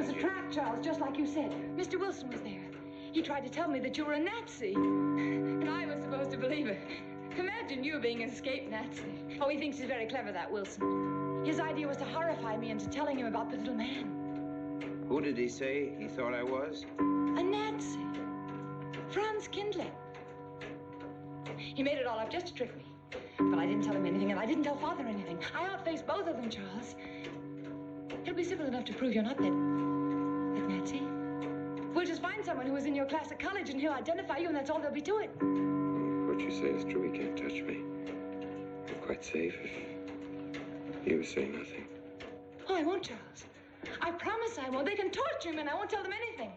was a trap, Charles, just like you said. Mr. Wilson was there. He tried to tell me that you were a Nazi. And I was supposed to believe it. Imagine you being an escaped Nazi. Oh, he thinks he's very clever, that Wilson. His idea was to horrify me into telling him about the little man. Who did he say he thought I was? A Nazi. Franz Kindler. He made it all up just to trick me. But I didn't tell him anything, and I didn't tell Father anything. I outfaced both of them, Charles. He'll be civil enough to prove you're not that Nazi. We'll just find someone who was in your class at college, and he'll identify you, and that's all there'll be to it. What you say is true. He can't touch me. I'm quite safe if you say nothing. Oh, I won't, Charles. I promise I won't. They can torture him, and I won't tell them anything.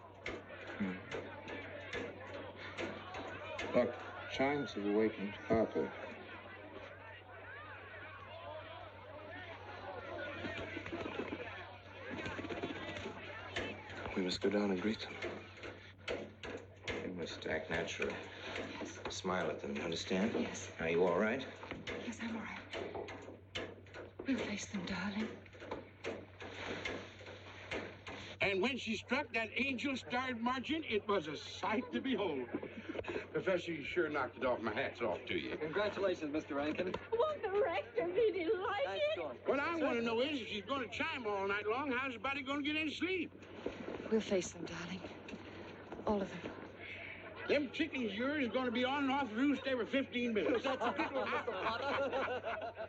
Look, chimes have awakened Papa. We must go down and greet them. We must act natural. Yes. Smile at them, you understand? Yes. Are you all right? Yes, I'm all right. We'll face them, darling. And when she struck that angel-starred margin, it was a sight to behold. Professor, you sure knocked it off. My hat's off to you. Congratulations, Mr. Rankin. Won't the rector really like it? What I want to know is, if she's going to chime all night long, how's the body going to get any sleep? We'll face them, darling. All of them. Them chickens of yours are going to be on and off the roost every 15 minutes. That's a good one, Mr. Potter.